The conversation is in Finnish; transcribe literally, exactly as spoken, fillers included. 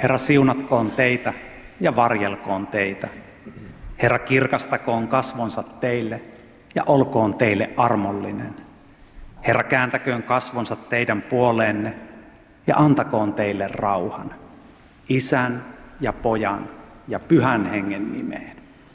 Herra, siunatkoon teitä ja varjelkoon teitä. Herra, kirkastakoon kasvonsa teille ja olkoon teille armollinen. Herra, kääntäköön kasvonsa teidän puoleenne ja antakoon teille rauhan. Isän ja Pojan ja Pyhän Hengen nimeen.